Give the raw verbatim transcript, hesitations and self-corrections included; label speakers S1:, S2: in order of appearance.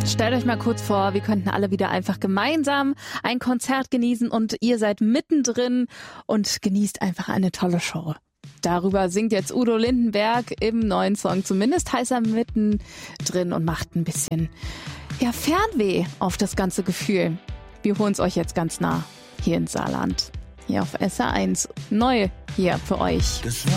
S1: Stellt euch mal kurz vor, wir könnten alle wieder einfach gemeinsam ein Konzert genießen und ihr seid mittendrin und genießt einfach eine tolle Show. Darüber singt jetzt Udo Lindenberg im neuen Song. Zumindest heißt er mittendrin und macht ein bisschen ja, Fernweh auf das ganze Gefühl. Wir holen es euch jetzt ganz nah hier in Saarland. Hier auf S R eins. Neu hier für euch.